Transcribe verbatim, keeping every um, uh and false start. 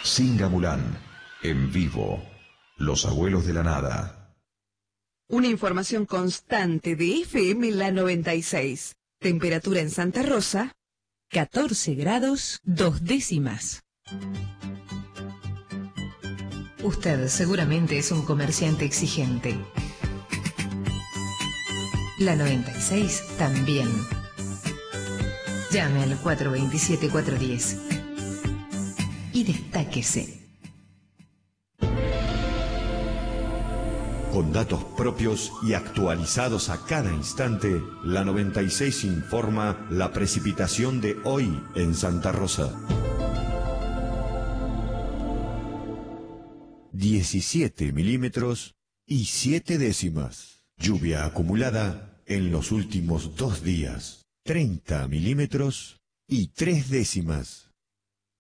Singamulán, en vivo, Los Abuelos de la Nada. Una información constante de F M La noventa y seis. Temperatura en Santa Rosa, catorce grados, dos décimas. Usted seguramente es un comerciante exigente. La noventa y seis también. Llame al cuatro dos siete, cuatro uno cero y destáquese. Con datos propios y actualizados a cada instante, la noventa y seis informa la precipitación de hoy en Santa Rosa. diecisiete milímetros y siete décimas. Lluvia acumulada en los últimos dos días. treinta milímetros y tres décimas.